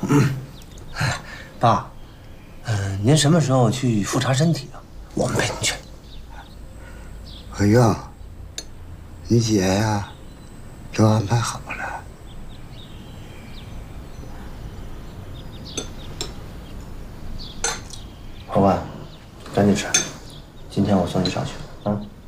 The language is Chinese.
爸，您什么时候去复查身体啊？我们陪您去。 何用？你姐呀，都安排好了。 老万，赶紧吃，今天我送你上学啊。